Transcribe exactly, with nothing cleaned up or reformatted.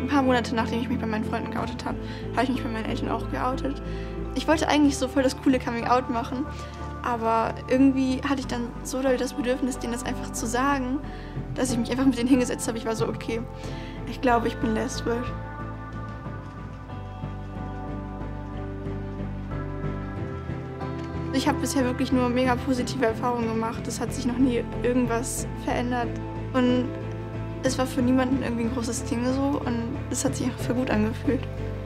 ein paar Monate nachdem ich mich bei meinen Freunden geoutet habe, habe ich mich bei meinen Eltern auch geoutet. Ich wollte eigentlich so voll das coole Coming-out machen, aber irgendwie hatte ich dann so doll das Bedürfnis, denen das einfach zu sagen, dass ich mich einfach mit denen hingesetzt habe. Ich war so, okay, ich glaube, ich bin lesbisch. Ich habe bisher wirklich nur mega positive Erfahrungen gemacht. Es hat sich noch nie irgendwas verändert. Und es war für niemanden irgendwie ein großes Ding so und es hat sich einfach für gut angefühlt.